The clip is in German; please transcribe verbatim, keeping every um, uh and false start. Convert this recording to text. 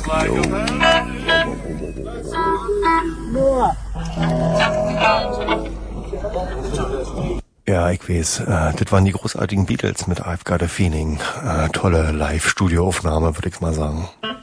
Ja, ich weiß, äh, das waren die großartigen Beatles mit I've Got a Feeling. Äh, tolle Live-Studioaufnahme, würde ich mal sagen.